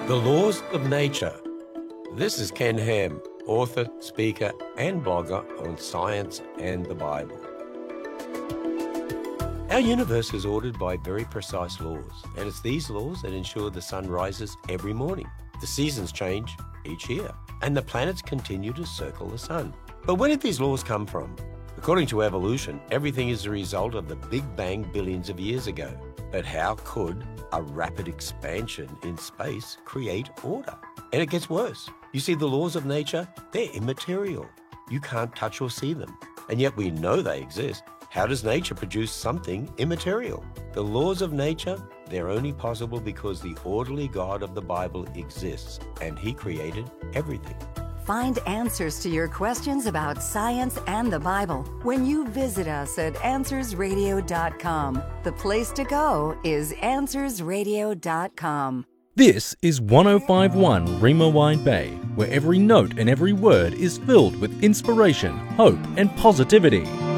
The Laws of Nature. This is Ken Ham, author, speaker, and blogger on science and the Bible. Our universe is ordered by very precise laws, and it's these laws that ensure the sun rises every morning, the seasons change each year, and the planets continue to circle the sun. But where did these laws come from? According to evolution, everything is the result of the Big Bang billions of years ago. But how could a rapid expansion in space create order? And it gets worse. You see, the laws of nature, they're immaterial. You can't touch or see them. And yet we know they exist. How does nature produce something immaterial? The laws of nature, they're only possible because the orderly God of the Bible exists, and He created everything. Find answers to your questions about science and the Bible when you visit us at AnswersRadio.com. The place to go is AnswersRadio.com. This is 105.1 Rima Wide Bay, where every note and every word is filled with inspiration, hope, and positivity.